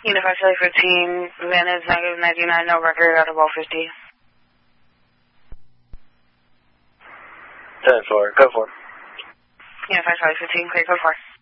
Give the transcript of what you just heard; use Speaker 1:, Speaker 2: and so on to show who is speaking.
Speaker 1: Unified Charlie 15, van is negative 99, no record out of all 50.
Speaker 2: 10-4, go for it.
Speaker 1: Unified Charlie 15, clear, go for it.